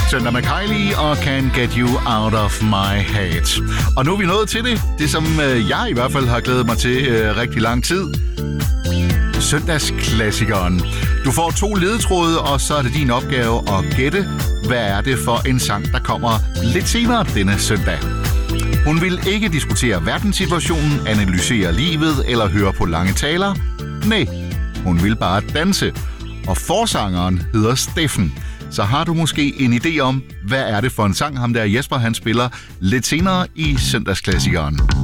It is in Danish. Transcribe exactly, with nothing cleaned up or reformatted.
Søndag med Kylie og Can't Get You Out of My Head. Og nu er vi nået til det. Det, som jeg i hvert fald har glædet mig til øh, rigtig lang tid. Søndagsklassikeren. Du får to ledetråde, og så er det din opgave at gætte, hvad er det for en sang, der kommer lidt senere denne søndag. Hun vil ikke diskutere verdenssituationen, analysere livet eller høre på lange taler. Nej, hun vil bare danse. Og forsangeren hedder Steffen. Så har du måske en idé om, hvad er det for en sang, ham der Jesper han spiller lidt senere i Søndagsklassikeren.